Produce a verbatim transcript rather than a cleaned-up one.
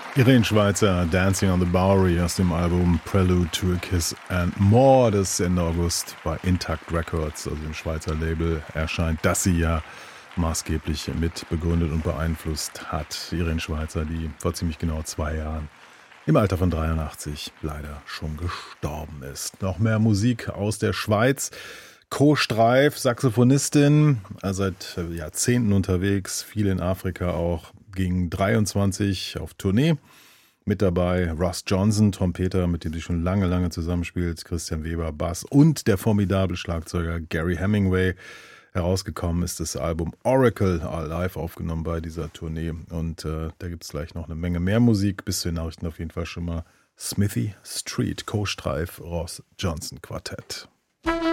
Irene Schweizer, Dancing on the Bowery aus dem Album Prelude to a Kiss and More, das Ende August bei Intact Records, also dem Schweizer Label, erscheint, das sie ja maßgeblich mit begründet und beeinflusst hat. Irene Schweizer, die vor ziemlich genau zwei Jahren im Alter von dreiundachtzig leider schon gestorben ist. Noch mehr Musik aus der Schweiz. Co. Streif, Saxophonistin, seit Jahrzehnten unterwegs, viel in Afrika auch, ging dreiundzwanzig auf Tournee. Mit dabei Ross Johnson, Trompeter, mit dem sie schon lange, lange zusammenspielt, Christian Weber, Bass und der formidable Schlagzeuger Gary Hemingway. Herausgekommen ist das Album Oracle, live aufgenommen bei dieser Tournee. Und äh, da gibt es gleich noch eine Menge mehr Musik. Bis zu den Nachrichten auf jeden Fall schon mal Smithy Street, Co. Streif, Ross Johnson Quartett.